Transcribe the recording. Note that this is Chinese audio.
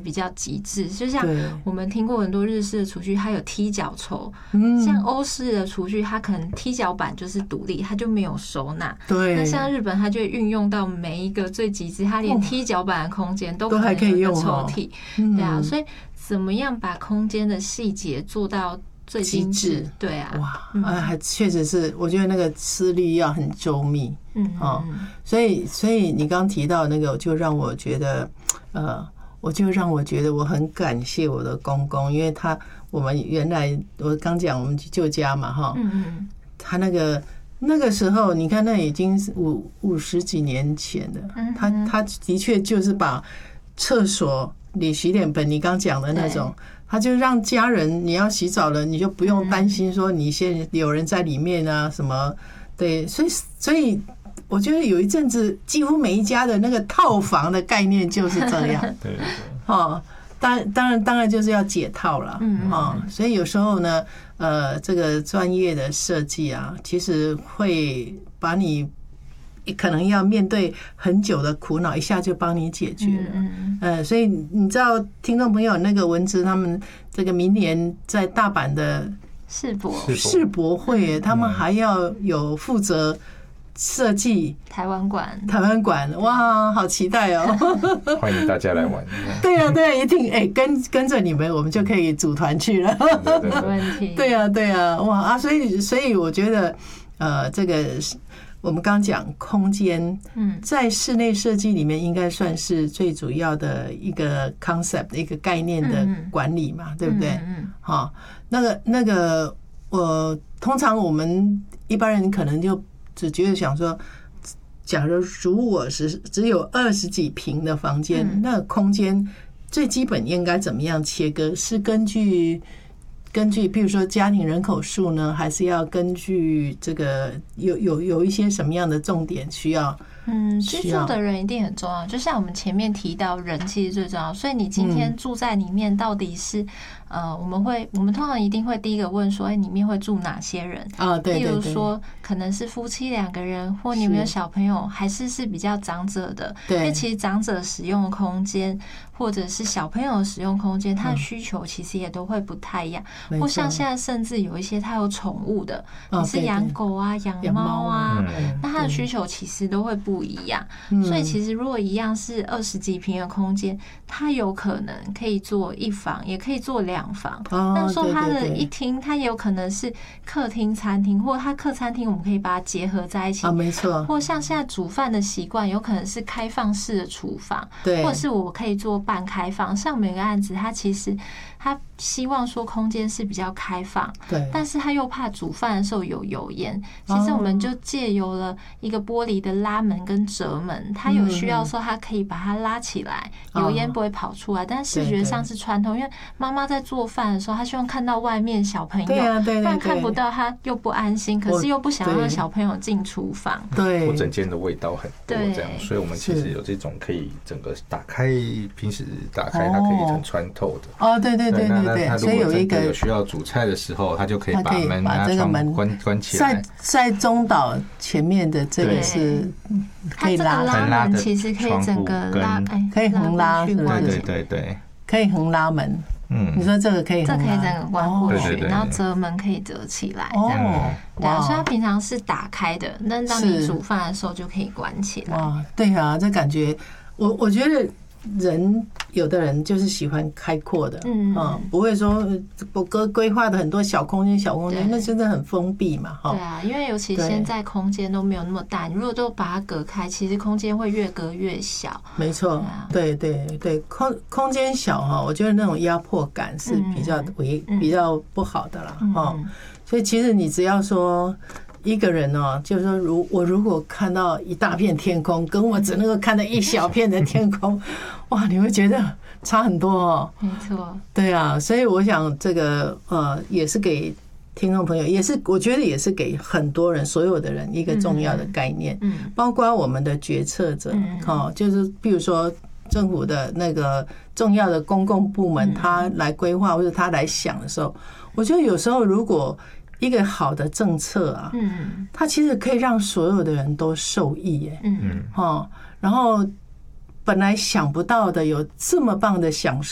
比较极致，就像我们听过很多日式的厨具，它有踢脚抽，像欧式的厨具，它可能踢脚板就是独立，它就没有收纳。 对， 那像日本，它就会运用到每一个最极致，它连踢脚板的空间都可能有一个抽屉。对啊，所以怎么样把空间的细节做到最精致？对啊， 哇，还确实是，我觉得那个思虑要很周密。所以你刚提到那个，就让我觉得，我很感谢我的公公，因为我们原来我刚讲我们旧家嘛，哈，他那个时候，你看那已经是50几年前的，他的确就是把厕所里洗脸盆，你刚讲的那种。他就让家人，你要洗澡了，你就不用担心说你现在有人在里面啊什么，对，所以我觉得有一阵子几乎每一家的那个套房的概念就是这样， 对， 当然就是要解套了，所以有时候呢，这个专业的设计啊，其实会把你可能要面对很久的苦恼，一下就帮你解决了。所以你知道，听众朋友那个文芝他们这个明年在大阪的世博会，他们还要有负责设计台湾馆， 哇，好期待哦！ 欢迎大家来玩。 对啊，一定跟着你们，我们就可以组团去了。 没问题。 对啊，哇所以我觉得这个。我们刚讲空间，在室内设计里面应该算是最主要的一个 concept 一个概念的管理嘛，对不对？好，那个通常我们一般人可能就只觉得想说，假如我只有20几平的房间，那空间最基本应该怎么样切割？是根据比如说家庭人口数呢，还是要根据这个有一些什么样的重点需要？ 居住的人一定很重要，就像我们前面提到，人其实最重要。所以你今天住在里面，到底是我们通常一定会第一个问说，里面会住哪些人？ 对， 例如说可能是夫妻2个人，或你们有小朋友，还是比较长者的。因为其实长者使用的空间，或者是小朋友使用空间，他的需求其实也都会不太一样。或像现在甚至有一些他有宠物的，你是养狗啊、养猫啊，那他的需求其实都会不一样。所以其实如果一样是20几平的空间，它有可能可以做1房，也可以做2房。那说它的一厅，它也有可能是客厅、餐厅，或者它客餐厅我们可以把它结合在一起。 没错。 或像现在煮饭的习惯，有可能是开放式的厨房，或者是我可以做半开放。像每个案子，它其实他希望说空间是比较开放，但是他又怕煮饭的时候有油烟。其实我们就借由了一个玻璃的拉门跟折门，他有需要的时候，他可以把它拉起来，油烟不会跑出来。但视觉上是穿透，因为妈妈在做饭的时候，她希望看到外面小朋友，不然看不到她又不安心，可是又不想让小朋友进厨房。 我整间的味道很多，这样，所以我们其实有这种可以整个打开，平时打开它可以很穿透的。 对， 那所以有一个有需要煮菜的时候，他就可以把门啊窗关起来。 在中岛前面的这个是可以拉门，其实可以整个拉， 可以横拉， 对， 可以横拉门。你说这个可以横拉， 这可以整个关过去，然后折门可以折起来，这样。对啊，所以它平常是打开的，那当你煮饭的时候就可以关起来。 对啊，这感觉我觉得。有的人就是喜欢开阔的，不会说我规划的很多小空间，那真的很封闭嘛， 对啊，因为尤其现在空间都没有那么大，你如果都把它隔开，其实空间会越隔越小。 没错，对，空间小哈，我觉得那种压迫感是比较不好的啦，所以其实你只要说。一个人就是说，我如果看到一大片天空，跟我只能够看到一小片的天空，哇，你会觉得差很多哦。 没错， 对啊，所以我想这个也是给听众朋友，我觉得也是给很多人，所有的人一个重要的概念，包括我们的决策者，就是比如说政府的那个重要的公共部门，他来规划或者他来想的时候，我觉得有时候如果一个好的政策啊，它其实可以让所有的人都受益耶，然后本来想不到的有这么棒的享